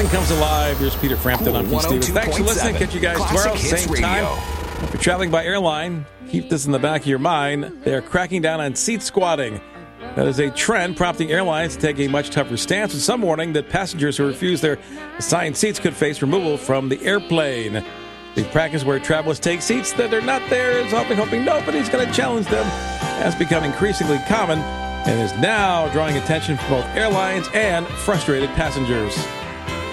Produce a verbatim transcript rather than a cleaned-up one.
Morning comes alive. Here's Peter Frampton. I'm Pete Stevens. Thanks for listening. Catch you guys tomorrow, same time. If you're traveling by airline, keep this in the back of your mind. They are cracking down on seat squatting. That is a trend prompting airlines to take a much tougher stance, with some warning that passengers who refuse their assigned seats could face removal from the airplane. The practice where travelers take seats that are not theirs, hoping, hoping nobody's going to challenge them, has become increasingly common and is now drawing attention from both airlines and frustrated passengers.